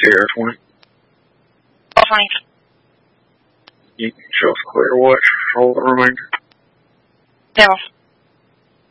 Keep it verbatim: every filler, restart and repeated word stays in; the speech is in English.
Sierra twenty. twenty. You can show us clear watch, all the remainder. Devil.